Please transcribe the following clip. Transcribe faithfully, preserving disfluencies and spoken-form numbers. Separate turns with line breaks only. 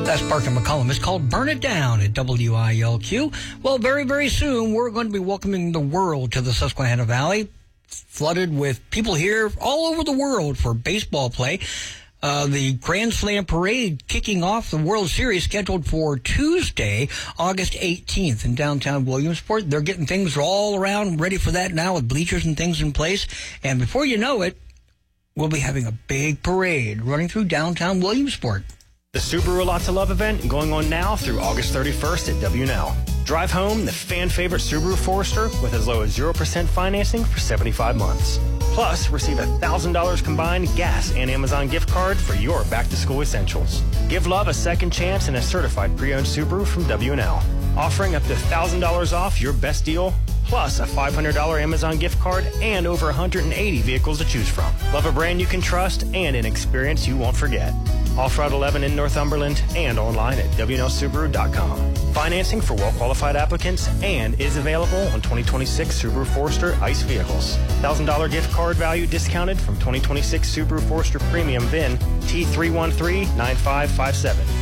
That's Parker McCollum. It's called Burn It Down at W I L Q. Well, very, very soon, we're going to be welcoming the world to the Susquehanna Valley, flooded with people here all over the world for baseball play. Uh, the Grand Slam Parade kicking off the World Series scheduled for Tuesday, August eighteenth in downtown Williamsport. They're getting things all around ready for that now with bleachers and things in place. And before you know it, we'll be having a big parade running through downtown Williamsport.
The Subaru Lot to Love event going on now through August thirty-first at W and L. Drive home the fan-favorite Subaru Forester with as low as zero percent financing for seventy-five months. Plus, receive a one thousand dollars combined gas and Amazon gift card for your back-to-school essentials. Give love a second chance in a certified pre-owned Subaru from W and L. Offering up to one thousand dollars off your best deal, plus a five hundred dollars Amazon gift card and over one hundred eighty vehicles to choose from. Love a brand you can trust and an experience you won't forget. Off Route eleven in Northumberland and online at W N L Subaru dot com. Financing for well-qualified applicants and is available on twenty twenty-six Subaru Forester ICE vehicles. one thousand dollars gift card value discounted from twenty twenty-six Subaru Forester Premium V I N T three one three nine five five seven.